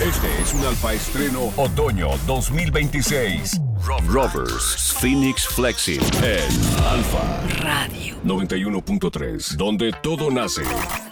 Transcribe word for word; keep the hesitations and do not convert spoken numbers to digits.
Este es un Alfa Estreno Otoño dos mil veintiséis. Rovers Phoenix Flexing en Alfa Radio noventa y uno punto tres, donde todo nace.